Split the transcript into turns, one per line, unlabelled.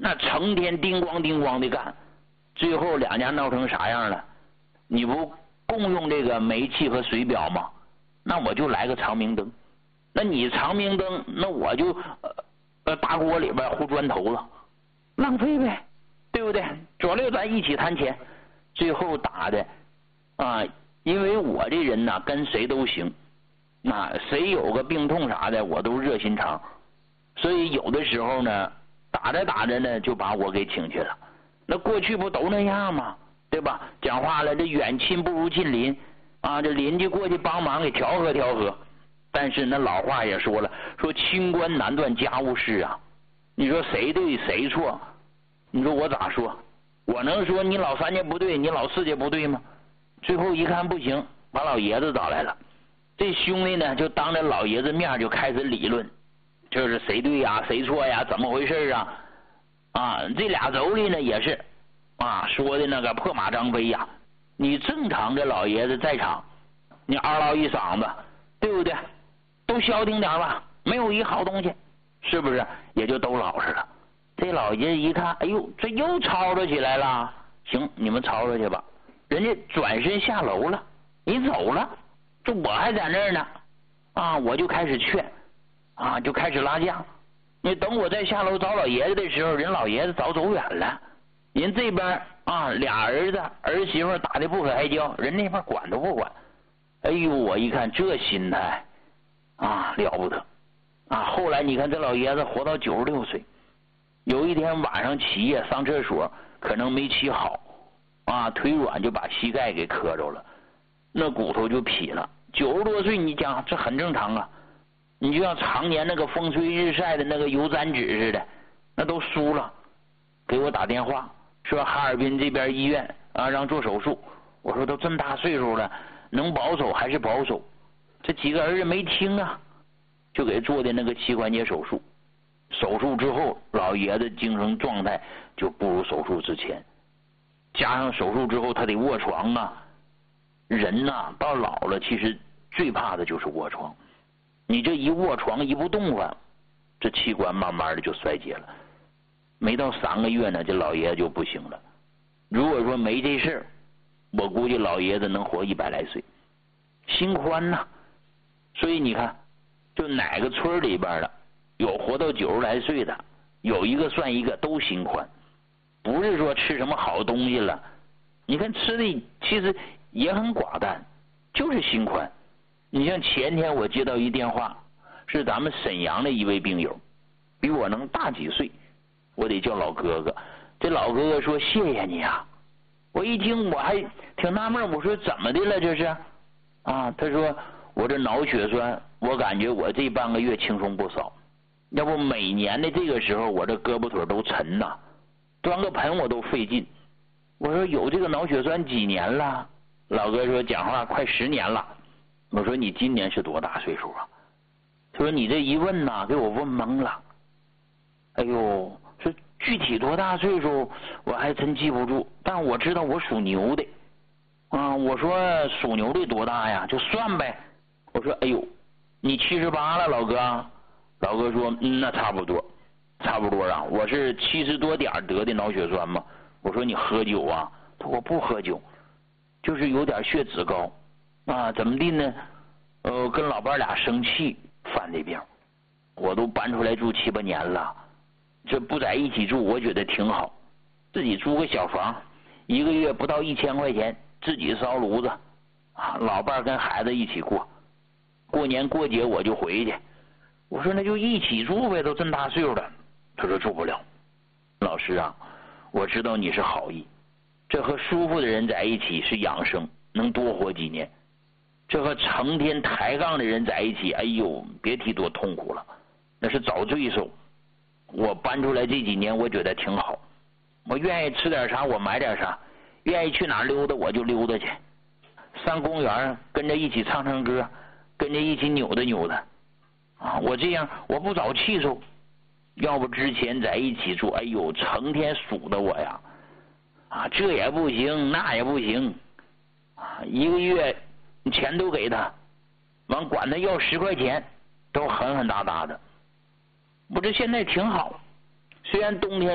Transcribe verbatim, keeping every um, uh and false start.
那成天叮咣叮咣的干，最后两家闹成啥样了？你不共用这个煤气和水表吗？那我就来个长明灯，那你长明灯，那我就呃大锅里边糊砖头了，浪费呗，对不对？左右咱一起谈钱，最后打的啊，因为我这人呢跟谁都行，那谁有个病痛啥的我都热心肠，所以有的时候呢打着打着呢就把我给请去了。那过去不都那样吗？对吧？讲话了，这远亲不如近邻啊，这邻居过去帮忙给调和调和。但是那老话也说了，说清官难断家务事啊。你说谁对谁错？你说我咋说？我能说你老三家不对，你老四家不对吗？最后一看不行，把老爷子找来了。这兄弟呢就当着老爷子面就开始理论，就是谁对呀谁错呀，怎么回事啊？啊，这俩妯娌呢也是啊，说的那个破马张飞呀。你正常的老爷子在场，你嗷唠一嗓子，对不对？都消停点吧，没有一好东西，是不是？也就都老实了。这老爷子一看，哎呦，这又吵吵起来了。行，你们吵吵去吧。人家转身下楼了，你走了，这我还在那儿呢。啊，我就开始劝，啊，就开始拉架。你等我再下楼找老爷子的时候，人老爷子早走远了。人这边啊，俩儿子儿媳妇打得不可开交，人那边管都不管。哎呦，我一看这心态啊，了不得啊！后来你看这老爷子活到九十六岁，有一天晚上起夜上厕所，可能没起好啊，腿软就把膝盖给磕着了，那骨头就劈了。九十多岁，你讲这很正常啊。你就像常年那个风吹日晒的那个油毡纸似的，那都酥了。给我打电话说哈尔滨这边医院啊让做手术，我说都这么大岁数了，能保守还是保守？这几个儿子没听啊，就给做的那个膝关节手术。手术之后，老爷子精神状态就不如手术之前，加上手术之后他得卧床啊。人呐、啊、到老了，其实最怕的就是卧床。你这一卧床一不动弹，这器官慢慢的就衰竭了。没到三个月呢，这老爷子就不行了。如果说没这事儿，我估计老爷子能活一百来岁，心宽呐、啊。所以你看，就哪个村里边的有活到九十来岁的，有一个算一个，都心宽。不是说吃什么好东西了，你看吃的其实也很寡淡，就是心宽。你像前天我接到一电话，是咱们沈阳的一位病友，比我能大几岁，我得叫老哥哥。这老哥哥说谢谢你啊，我一听我还挺纳闷，我说怎么的了这是啊？他说我这脑血栓，我感觉我这半个月轻松不少，要不每年的这个时候我这胳膊腿都沉呐，端个盆我都费劲。我说有这个脑血栓几年了？老哥说讲话快十年了。我说你今年是多大岁数啊？他说你这一问呐，给我问懵了。哎呦，说具体多大岁数我还真记不住，但我知道我属牛的啊。我说属牛的多大呀？就算呗。我说哎呦，你七十八了，老哥。老哥说嗯，那差不多，差不多啊。我是七十多点得的脑血栓嘛。我说你喝酒啊？他说我不喝酒，就是有点血脂高啊。怎么的呢？呃，跟老伴俩生气犯的病。我都搬出来住七八年了，这不在一起住，我觉得挺好。自己租个小房，一个月不到一千块钱，自己烧炉子啊，老伴跟孩子一起过，过年过节我就回去。我说那就一起住呗，都这么大岁数了。他说住不了。老师啊，我知道你是好意，这和舒服的人在一起是养生，能多活几年。这和成天抬杠的人在一起，哎呦，别提多痛苦了，那是找罪受。我搬出来这几年，我觉得挺好。我愿意吃点啥，我买点啥；愿意去哪儿溜达，我就溜达去。上公园跟着一起唱唱歌，跟着一起扭达扭达。啊，我这样我不找气受。要不之前在一起住，哎呦，成天数的我呀，啊，这也不行，那也不行，啊，一个月钱都给他，完管他要十块钱，都狠狠哒哒的。我这现在挺好，虽然冬天